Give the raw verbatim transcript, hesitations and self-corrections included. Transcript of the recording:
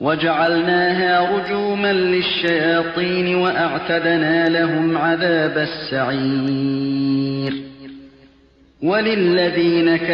وجعلناها رجوما للشياطين وأعتدنا لهم عذاب السعير. وللذين